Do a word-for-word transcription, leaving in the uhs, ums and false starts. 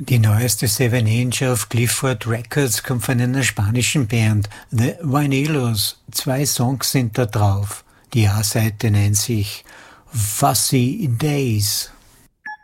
Die neueste Seven Inch auf Clifford Records kommt von einer spanischen Band, The Vinylos. Zwei Songs sind da drauf. Die A-Seite nennt sich Fussy Days.